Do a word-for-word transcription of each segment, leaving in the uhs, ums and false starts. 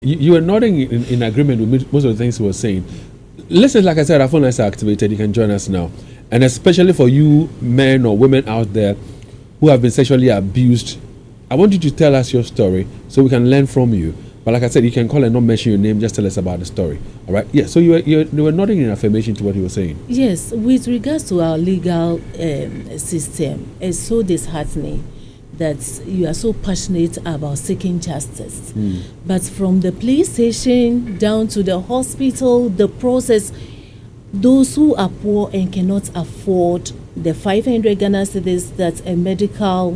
You, you were nodding in, in agreement with most of the things he was saying. Listen, like I said, our phone lines are activated. You can join us now. And especially for you men or women out there who have been sexually abused, I want you to tell us your story so we can learn from you. But like I said, you can call and not mention your name, just tell us about the story. All right? Yeah, so you were, you were, you were nodding in affirmation to what he was saying. Yes, with regards to our legal um, system, it's so disheartening that you are so passionate about seeking justice. Mm. But from the police station down to the hospital, the process, those who are poor and cannot afford the five hundred Ghana cedis that a medical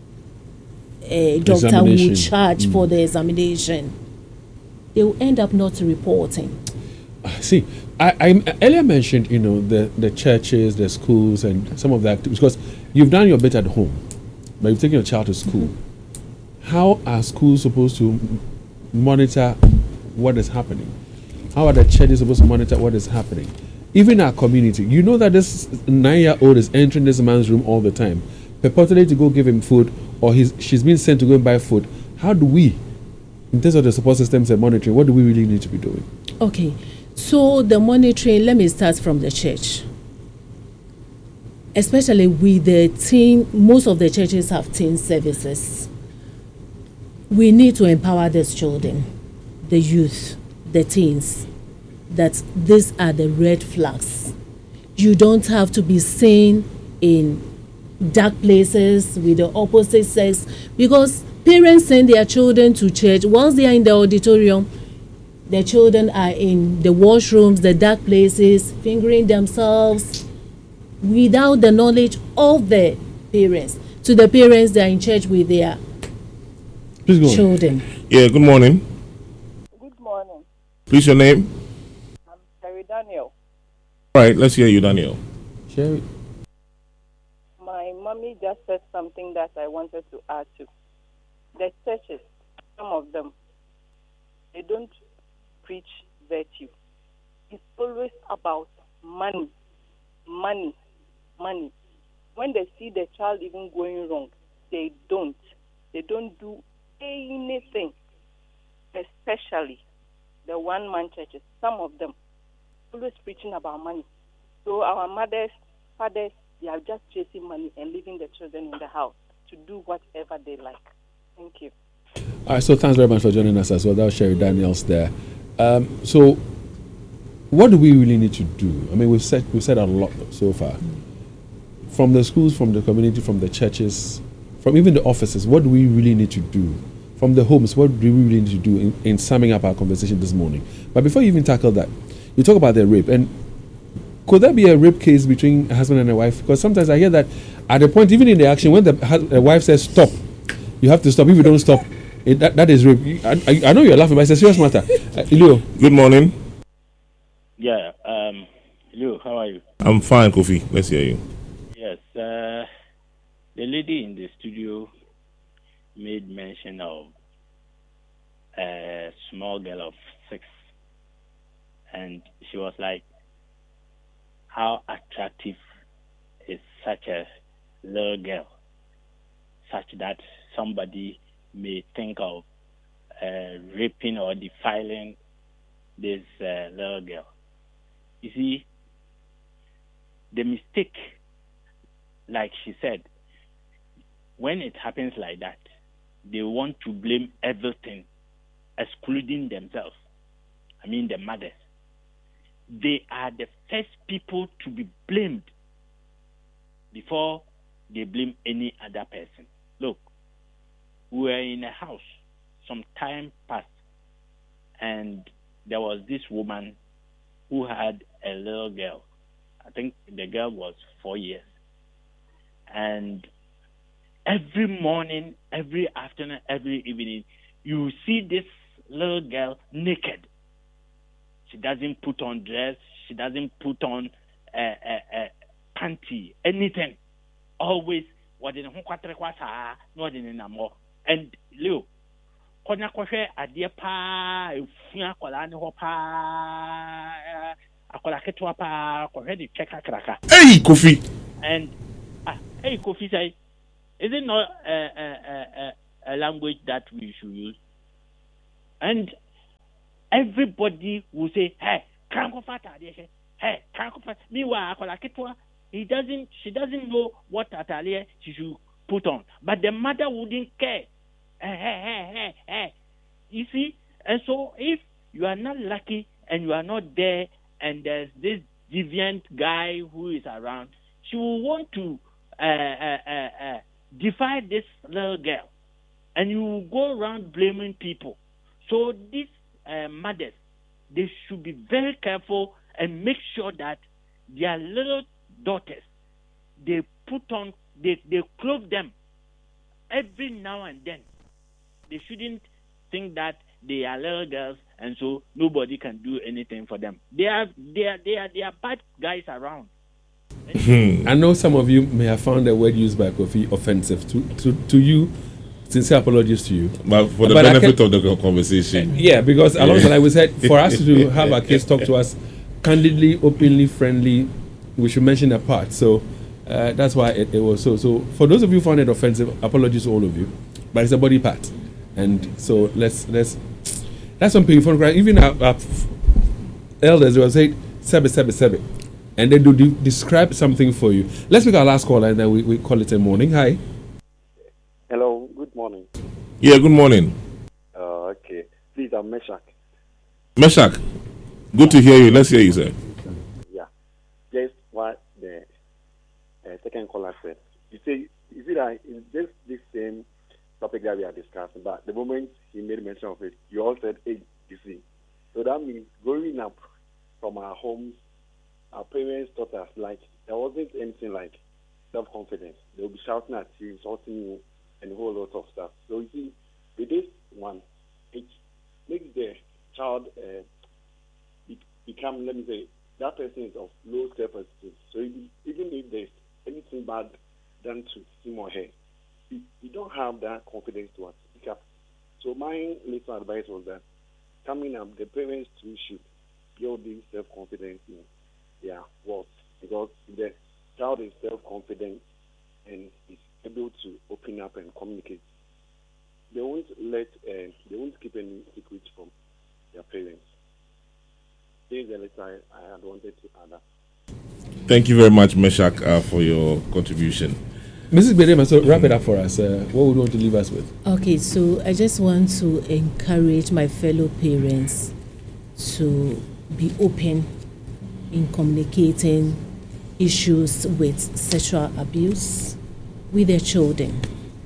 uh, doctor will charge mm. for the examination, they will end up not reporting. See, I, I earlier mentioned, you know, the, the churches, the schools, and some of that, because you've done your bit at home. But you've taken your child to school. Mm-hmm. How are schools supposed to monitor what is happening? How are the churches supposed to monitor what is happening? Even our community. You know that this nine-year-old is entering this man's room all the time, purportedly to go give him food, or he's, she's been sent to go and buy food. How do we, in terms of the support systems and monitoring, what do we really need to be doing? Okay. So the monitoring, let me start from the church. Especially with the teen, most of the churches have teen services. We need to empower these children, the youth, the teens, that these are the red flags. You don't have to be seen in dark places with the opposite sex, because parents send their children to church. Once they are in the auditorium, the children are in the washrooms, the dark places, fingering themselves, without the knowledge of the parents. To the parents, they are in church with their children. Yeah, good morning. Good morning. Please, your name? I'm Sherry Daniel. All right, let's hear you, Daniel. Sherry. My mommy just said something that I wanted to add to. The churches, some of them, they don't preach virtue. It's always about money, money. money. When they see the child even going wrong, they don't. They don't do anything, especially the one-man churches. Some of them always preaching about money. So our mothers, fathers, they are just chasing money and leaving the children in the house to do whatever they like. Thank you. All right, so thanks very much for joining us as well. That was Sherry Daniels there. Um, so what do we really need to do? I mean, we've said, we've said a lot so far. From the schools, from the community, from the churches, from even the offices, what do we really need to do? From the homes, what do we really need to do in, in summing up our conversation this morning? But before you even tackle that, you talk about the rape. And could there be a rape case between a husband and a wife? Because sometimes I hear that at the point, even in the action, when the, the wife says stop, you have to stop. If you don't stop, it, that, that is rape. I, I, I know you're laughing, but it's a serious matter. Uh, Leo. Good morning. Yeah, um, Leo, how are you? I'm fine, Kofi. Let's hear you. Yes, uh, the lady in the studio made mention of a small girl of six, and she was like, how attractive is such a little girl, such that somebody may think of uh, raping or defiling this uh, little girl. You see, the mistake, like she said, when it happens like that, they want to blame everything, excluding themselves. I mean the mothers. They are the first people to be blamed before they blame any other person. Look, we were in a house some time past, and there was this woman who had a little girl. I think the girl was four years. And every morning, every afternoon, every evening, you see this little girl naked. She doesn't put on dress. She doesn't put on a, a, a panty, anything. Always, what in and Leo, konya kohwe adie pa efua akola ne ho pa akola ketwa pa kohwe di cheka kraka. Hey, Kofi. And ah, hey, Kofi say, is it not a, a, a, a language that we should use? And everybody will say, hey, Krankofata, hey, Krankofata. Meanwhile, he doesn't, she doesn't know what atelier she should put on. But the mother wouldn't care. Hey, hey, hey, hey, hey. You see? And so if you are not lucky and you are not there and there's this deviant guy who is around, she will want to uh, uh, uh, uh, defy this little girl. And you will go around blaming people. So these uh, mothers, they should be very careful and make sure that their little daughters, they put on, they, they clothe them every now and then. They shouldn't think that they are little girls and so nobody can do anything for them. They are, they are, they are, they are bad guys around. I know some of you may have found the word used by Kofi offensive. To, to, to you, sincere apologies to you. But for the But I benefit can- of the conversation. Yeah, because along the line we said for us to have our case talk to us candidly, openly, friendly, we should mention a part. So uh, that's why it, it was so. So for those of you who found it offensive, apologies to all of you. But it's a body part, and so let's let's. That's something for even our, our elders will say sebe sebe sebe, and they do de- describe something for you. Let's make our last call and then we, we call it a morning. Hi. Hello, good morning. Yeah, good morning. Uh, okay, please, I'm Meshach. Meshach, good to hear you. Let's hear you, sir. Yeah, just what the uh, second caller said. You say, you see that in just this same topic that we are discussing, but the moment he made mention of it, you all said, hey, you see. So that means growing up from our homes, our parents taught us, like, there wasn't anything like self-confidence. They will be shouting at you, insulting you, and a whole lot of stuff. So you see, with this one, it makes the child uh, be- become, let me say, that person is of low self-esteem. So even even if there's anything bad done to him or her, you, you don't have that confidence to speak up. So my little advice was that coming up, the parents too should build this self-confidence in their words. Because if the child is self-confident and is able to open up and communicate, they won't let, uh, they won't keep any secrets from their parents. This is the letter I had wanted to add up. Thank you very much, Meshach, uh, for your contribution. Missus Bedema, so wrap it up for us. Uh, what would you want to leave us with? Okay, so I just want to encourage my fellow parents to be open in communicating issues with sexual abuse with their children.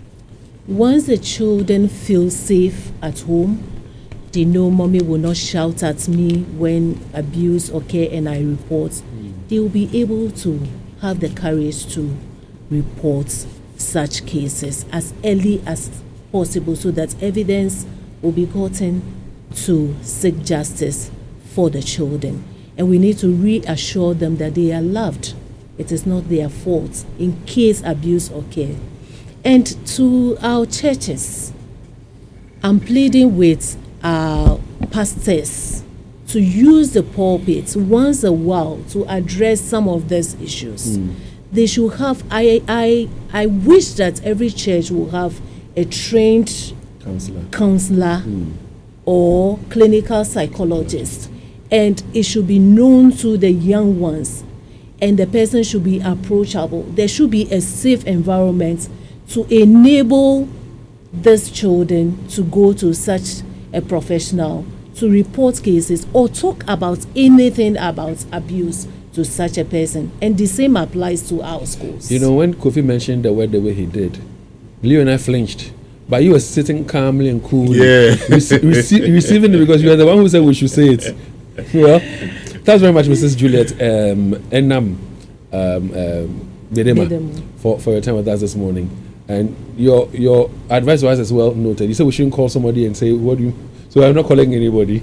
Once the children feel safe at home, they know mommy will not shout at me when abuse occurs and I report. Mm. They will be able to have the courage to report such cases as early as possible so that evidence will be gotten to seek justice for the children. And we need to reassure them that they are loved. It is not their fault in case abuse occurs. And to our churches, I'm pleading with our pastors to use the pulpit once a while to address some of these issues. Mm. They should have, I, I, I wish that every church will have a trained counselor, counselor mm. or clinical psychologist. And it should be known to the young ones. And the person should be approachable. There should be a safe environment to enable these children to go to such a professional to report cases or talk about anything about abuse to such a person. And the same applies to our schools. You know, when Kofi mentioned the word the way he did, Leo and I flinched. But you were sitting calmly and cool. Yeah. Rece- rece- receiving it because you are the one who said we should say it. Well, thanks very much, Missus Juliet um, Enam um, um, Bedema, Bedema. for, for your time with us this morning. And your your advice was as well noted. You said we shouldn't call somebody and say, what do you... So I'm not calling anybody.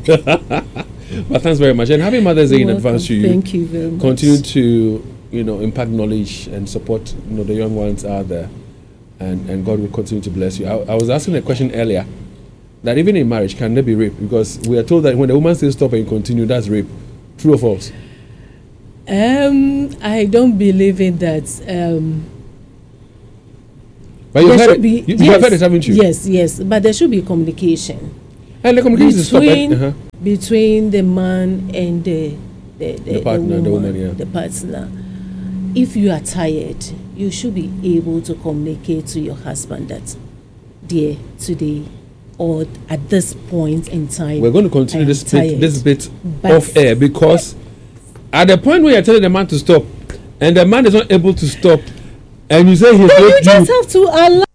But thanks very much. And happy Mother's Day in You're advance to welcome. you. Thank you very much. Continue to, you know, impact knowledge and support, you know, the young ones out there. And, and God will continue to bless you. I, I was asking a question earlier that even in marriage, can there be rape? Because we are told that when the woman says stop and continue, that's rape. True or false? Um, I don't believe in that. Um, But you've there heard should it. be, You, yes, you have heard it, haven't you? Yes, yes. But there should be communication. And the communication is stop. Between Uh-huh. between the man and the the, the, The partner, the the woman, woman, yeah. the partner. If you are tired, you should be able to communicate to your husband that, dear, today or at this point in time, We're going to continue I am this bit, tired. this bit But- off air, because at the point where you're telling the man to stop and the man is not able to stop and you say he's Then not you just have to allow